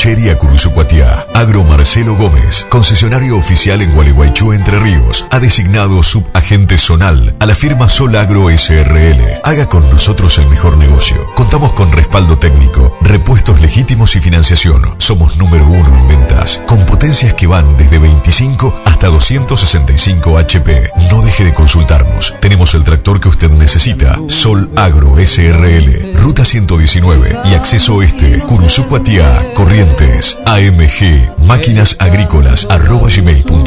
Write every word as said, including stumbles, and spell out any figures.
Puchería Curuzucuatiá. Agro Marcelo Gómez, concesionario oficial en Gualeguaychú, Entre Ríos, ha designado subagente zonal a la firma Sol Agro S R L. Haga con nosotros el mejor negocio. Contamos con respaldo técnico, repuestos legítimos y financiación. Somos número uno en ventas, con potencias que van desde veinticinco hasta doscientos sesenta y cinco H P. No deje de consultarnos. Tenemos el tractor que usted necesita. Sol Agro S R L, Ruta ciento diecinueve y Acceso Este, Curuzucuatiá, Corrientes. A M G, máquinas agrícolas, arroba gmail punto com.